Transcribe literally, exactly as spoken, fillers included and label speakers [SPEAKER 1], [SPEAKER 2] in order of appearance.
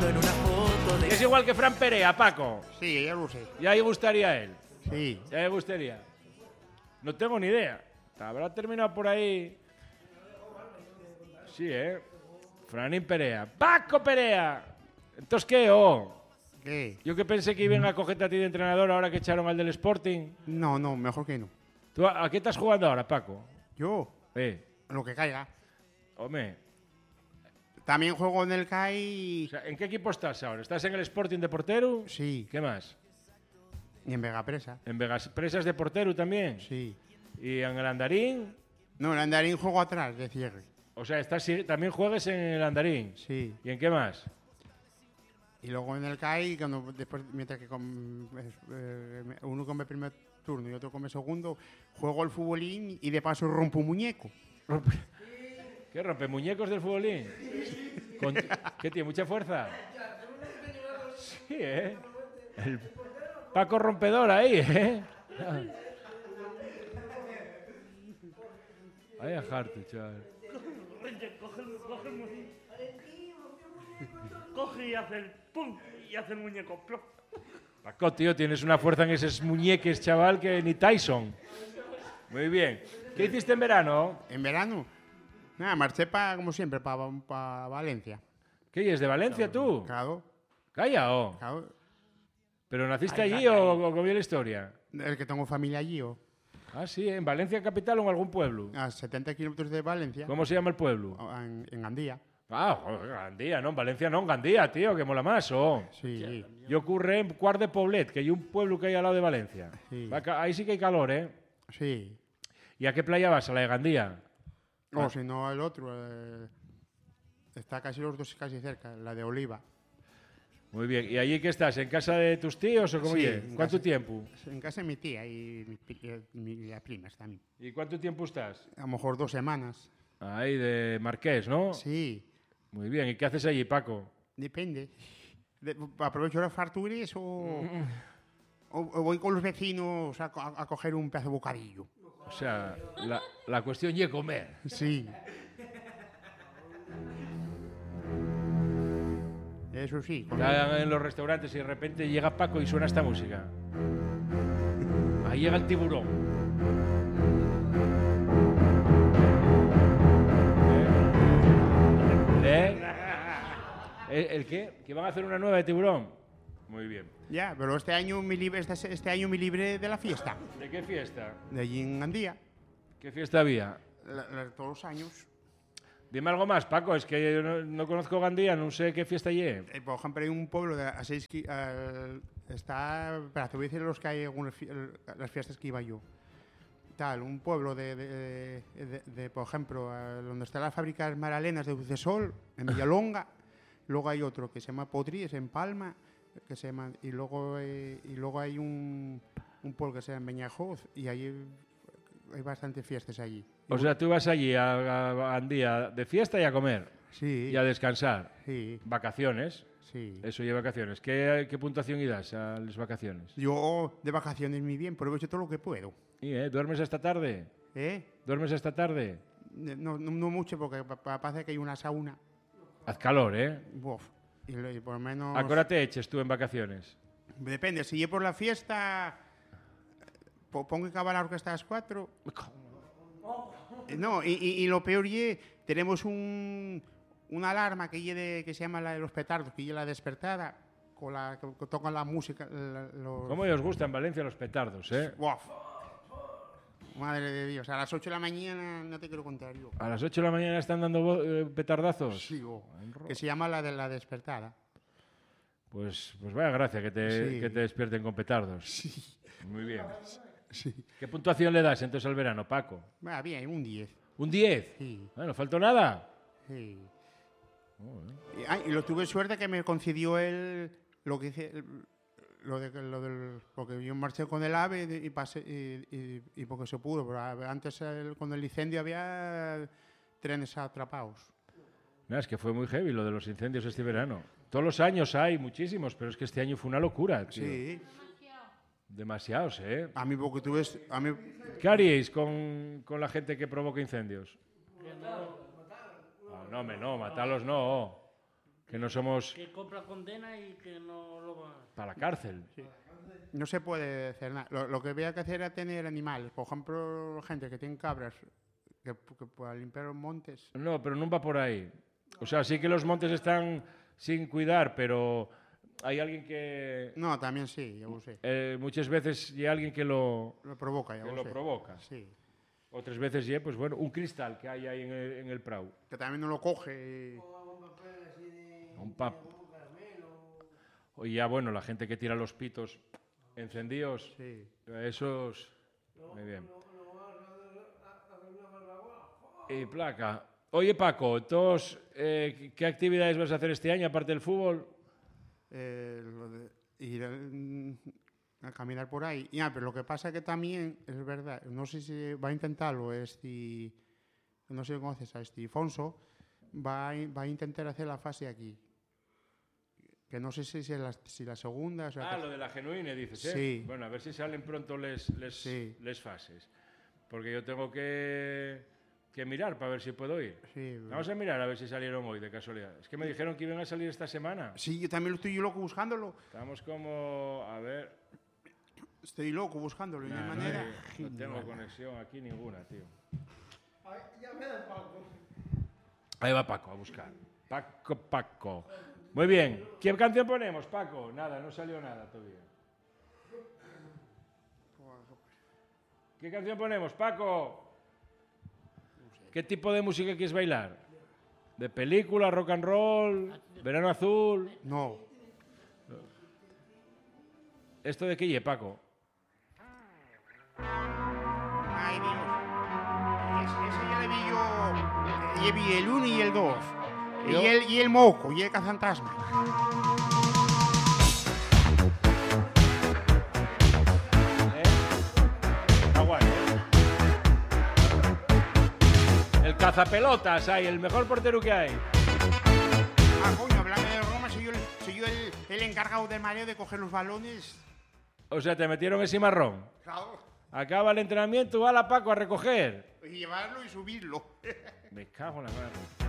[SPEAKER 1] saliendo en una foto de...
[SPEAKER 2] Es igual que Fran Perea, Paco.
[SPEAKER 3] Sí, ya lo sé.
[SPEAKER 2] Ya le gustaría a él.
[SPEAKER 3] Sí.
[SPEAKER 2] Ya le gustaría. No tengo ni idea. Habrá terminado por ahí. Sí, ¿eh? Franín Perea. ¡Paco Perea! ¿Entonces qué, oh?
[SPEAKER 3] ¿Qué?
[SPEAKER 2] Yo que pensé que iban a cogerte a ti de entrenador ahora que echaron al del Sporting.
[SPEAKER 3] No, no, mejor que no.
[SPEAKER 2] ¿Tú a, a qué estás jugando ahora, Paco?
[SPEAKER 3] Yo,
[SPEAKER 2] Eh,
[SPEAKER 3] lo que caiga.
[SPEAKER 2] hombre.
[SPEAKER 3] También juego en el C A I.
[SPEAKER 2] O sea, ¿en qué equipo estás ahora? ¿Estás en el Sporting de portero?
[SPEAKER 3] Sí.
[SPEAKER 2] ¿Qué más?
[SPEAKER 3] Y en Vegapresa.
[SPEAKER 2] ¿En Vegas Presas de portero también?
[SPEAKER 3] Sí.
[SPEAKER 2] ¿Y en el Andarín?
[SPEAKER 3] No, el Andarín juego atrás, de cierre.
[SPEAKER 2] O sea, estás, también juegas en el Andarín.
[SPEAKER 3] Sí.
[SPEAKER 2] ¿Y en qué más?
[SPEAKER 3] Y luego en el C A I, cuando, después, mientras que com, eh, uno come primer turno y otro come segundo, juego al futbolín y de paso rompo un muñeco.
[SPEAKER 2] ¿Qué rompe? ¿Muñecos del futbolín? Con, ¿Qué tiene? ¿Mucha fuerza? Sí, ¿eh? El Paco rompedor ahí, ¿eh? Vaya harto, chaval.
[SPEAKER 4] Coge el, coge el muñeco. Coge y hace el pum y hace el muñeco. Plop.
[SPEAKER 2] Paco, tío, tienes una fuerza en esos muñeques, chaval, que ni Tyson. Muy bien. ¿Qué hiciste en verano?
[SPEAKER 3] ¿En verano? Nada, marché pa, como siempre para pa Valencia.
[SPEAKER 2] ¿Qué es de Valencia tú?
[SPEAKER 3] Claro.
[SPEAKER 2] Calla, oh.
[SPEAKER 3] Claro.
[SPEAKER 2] ¿Pero naciste
[SPEAKER 3] Ay,
[SPEAKER 2] allí
[SPEAKER 3] ay,
[SPEAKER 2] o,
[SPEAKER 3] ay.
[SPEAKER 2] o cómo es la historia?
[SPEAKER 3] El que tengo familia allí, ¿o?
[SPEAKER 2] Ah, sí, ¿en Valencia capital o en algún pueblo?
[SPEAKER 3] A setenta kilómetros de Valencia.
[SPEAKER 2] ¿Cómo se llama el pueblo?
[SPEAKER 3] En, en Gandía.
[SPEAKER 2] Ah, joder, Gandía, no, en Valencia no, en Gandía, tío, que mola más, oh.
[SPEAKER 3] Sí.
[SPEAKER 2] Yo ocurre en Cuart de Poblet, que hay un pueblo que hay al lado de Valencia.
[SPEAKER 3] Sí.
[SPEAKER 2] Va ca- Ahí sí que hay calor, ¿eh?
[SPEAKER 3] Sí.
[SPEAKER 2] ¿Y a qué playa vas? ¿A la de Gandía?
[SPEAKER 3] O si no, el otro. eh, está casi los dos casi cerca, la de Oliva.
[SPEAKER 2] Muy bien. ¿Y allí qué estás? ¿En casa de tus tíos o cómo
[SPEAKER 3] Sí,
[SPEAKER 2] es?
[SPEAKER 3] en
[SPEAKER 2] ¿Cuánto
[SPEAKER 3] casa-
[SPEAKER 2] tiempo?
[SPEAKER 3] En casa de mi tía y mi, pi- eh, mi- las primas también.
[SPEAKER 2] ¿Y cuánto tiempo estás?
[SPEAKER 3] A lo mejor dos semanas.
[SPEAKER 2] Ahí de Marqués, ¿no?
[SPEAKER 3] Sí.
[SPEAKER 2] Muy bien. ¿Y qué haces allí, Paco?
[SPEAKER 3] Depende. De- aprovecho las farturas o, o, o voy con los vecinos a, co- a- a coger un pedazo de bocadillo.
[SPEAKER 2] O sea, la, la cuestión es comer.
[SPEAKER 3] Sí. Eso sí. con-
[SPEAKER 2] Están en los restaurantes y de repente llega Paco y suena esta música. Ahí llega el tiburón. ¿Eh? ¿Eh? ¿El qué? ¿Que van a hacer una nueva de tiburón? Muy bien.
[SPEAKER 3] Ya, pero este año me libre, este, este año me libre de la fiesta.
[SPEAKER 2] ¿De qué fiesta?
[SPEAKER 3] De allí en Gandía.
[SPEAKER 2] ¿Qué fiesta había?
[SPEAKER 3] La- la- todos los años.
[SPEAKER 2] Dime algo más, Paco, es que yo no, no conozco Gandía, no sé qué fiesta hay.
[SPEAKER 3] Eh, por ejemplo, hay un pueblo de a seis ki- al- está. Espera, te voy a decir los que hay algunas fi- el- las fiestas que iba yo. Tal, un pueblo de, de, de- de, por ejemplo, a donde está la fábrica de Maralenas de Ucesol, en Villalonga. Luego hay otro que se llama Potries, en Palma, que se llama, y luego eh, y luego hay un, un pueblo que se llama Beñajoz, y ahí hay bastantes fiestas allí.
[SPEAKER 2] O sea, tú vas allí a, a Gandía de fiesta y a comer.
[SPEAKER 3] Sí.
[SPEAKER 2] Y a descansar.
[SPEAKER 3] Sí.
[SPEAKER 2] Vacaciones.
[SPEAKER 3] Sí.
[SPEAKER 2] Eso y vacaciones. ¿Qué, qué puntuación y das a las vacaciones?
[SPEAKER 3] Yo de vacaciones muy bien, aprovecho todo lo que puedo.
[SPEAKER 2] ¿Y, eh? ¿Duermes esta tarde?
[SPEAKER 3] ¿Eh?
[SPEAKER 2] ¿Duermes esta tarde?
[SPEAKER 3] No, no, no mucho, porque pa- pa- parece que hay una sauna.
[SPEAKER 2] Haz calor, ¿eh?
[SPEAKER 3] Buf. Y, lo- y por lo menos...
[SPEAKER 2] ¿A qué hora te eches tú en vacaciones?
[SPEAKER 3] Depende, si yo por la fiesta po- pongo que acabar la orquesta a las cuatro. Eh, No, y, y- y lo peor es, tenemos un, una alarma que, lle de- que se llama la de los petardos, que es la despertada, con la que, que tocan la música. la- los-
[SPEAKER 2] ¿Cómo os gustan en Valencia los petardos, eh?
[SPEAKER 3] Buf. Madre de Dios, a las ocho de la mañana no te quiero contar yo.
[SPEAKER 2] ¿A las ocho de la mañana están dando vo- eh, petardazos?
[SPEAKER 3] Sí, oh, que se llama la de la despertada.
[SPEAKER 2] Pues, pues vaya gracia que te,
[SPEAKER 3] Sí.
[SPEAKER 2] que te despierten con petardos.
[SPEAKER 3] Sí.
[SPEAKER 2] Muy bien.
[SPEAKER 3] Sí.
[SPEAKER 2] ¿Qué puntuación le das entonces al verano, Paco?
[SPEAKER 3] Va bien, un diez.
[SPEAKER 2] ¿Un diez?
[SPEAKER 3] Sí.
[SPEAKER 2] Bueno, faltó nada.
[SPEAKER 3] Sí. Y, ah, y lo tuve suerte que me concedió él lo que hice, el- lo de lo del porque yo marché con el AVE y pasé y, y- y porque se pudo, pero a- antes el- con el incendio había trenes atrapados.
[SPEAKER 2] Nada, es que fue muy heavy lo de los incendios este verano. Todos los años hay muchísimos, pero es que este año fue una locura, tío.
[SPEAKER 3] Sí.
[SPEAKER 2] Demasiados, ¿eh?
[SPEAKER 3] A mí porque tuve a mí
[SPEAKER 2] ¿Qué haríais con, con la gente que provoca incendios? Ah, no, me no, matarlos no. Que que no somos
[SPEAKER 4] Que compra condena y que no lo va.
[SPEAKER 2] para la cárcel.
[SPEAKER 3] No se puede hacer nada. Lo, lo que había que hacer era tener animales. Por ejemplo, gente que tiene cabras que, que para limpiar los montes.
[SPEAKER 2] No, pero no va por ahí. O sea, sí que los montes están sin cuidar, pero hay alguien que...
[SPEAKER 3] No, también sí, ya lo sé.
[SPEAKER 2] eh, muchas veces hay alguien que lo,
[SPEAKER 3] Lo provoca, ya
[SPEAKER 2] que
[SPEAKER 3] lo
[SPEAKER 2] lo
[SPEAKER 3] sé.
[SPEAKER 2] provoca.
[SPEAKER 3] Sí.
[SPEAKER 2] Otras veces ya, pues bueno, un cristal que hay ahí en el, en el prau.
[SPEAKER 3] Que también no lo coge.
[SPEAKER 2] Un pap. O ya, bueno, la gente que tira los pitos encendidos,
[SPEAKER 3] Sí.
[SPEAKER 2] esos... Muy bien. Y placa. Oye, Paco, entonces, eh, ¿qué actividades vas a hacer este año aparte del fútbol?
[SPEAKER 3] Eh, lo de ir a, a caminar por ahí. Ya, pero lo que pasa que también, es verdad, no sé si va a intentarlo este, no sé si conoces a este Fonso, va a, va a intentar hacer la fase aquí. Que no sé si es la, si la segunda... O sea,
[SPEAKER 2] Ah,
[SPEAKER 3] que-
[SPEAKER 2] lo de la genuine, dices, ¿eh?
[SPEAKER 3] Sí.
[SPEAKER 2] Bueno, a ver si salen pronto les, les,
[SPEAKER 3] Sí.
[SPEAKER 2] les fases. Porque yo tengo que, que mirar para ver si puedo ir.
[SPEAKER 3] sí,
[SPEAKER 2] Vamos a mirar a ver si salieron hoy, de casualidad. Es que me dijeron que iban a salir esta semana.
[SPEAKER 3] sí, yo también lo estoy loco buscándolo.
[SPEAKER 2] Estamos como... A ver...
[SPEAKER 3] Estoy loco buscándolo. y no hay
[SPEAKER 2] Nah,
[SPEAKER 3] manera.
[SPEAKER 2] no, hay- no tengo conexión aquí ninguna, tío. Ahí va Paco a buscar. Paco, Paco. Muy bien. ¿Qué canción ponemos, Paco? Nada, no salió nada todavía. ¿Qué canción ponemos, Paco? ¿Qué tipo de música quieres bailar? ¿De película, rock and roll, verano azul?
[SPEAKER 3] No.
[SPEAKER 2] ¿Esto de qué lle, Paco?
[SPEAKER 3] Ay, Dios. Ese, ese ya le vi yo. Ya vi el uno y el dos.
[SPEAKER 2] Yo-
[SPEAKER 3] Y el, y el moco, y el cazantasma.
[SPEAKER 2] ¿Eh? Está guay, ¿eh? El cazapelotas, hay, el mejor portero que hay.
[SPEAKER 3] Ah, coño, hablando de Roma, soy yo, el, soy yo el, el encargado del mareo de coger los balones.
[SPEAKER 2] O sea, te metieron ese marrón.
[SPEAKER 3] Claro.
[SPEAKER 2] Acaba el entrenamiento, va la Paco a recoger.
[SPEAKER 3] Y llevarlo y subirlo.
[SPEAKER 2] Me cago en la madre.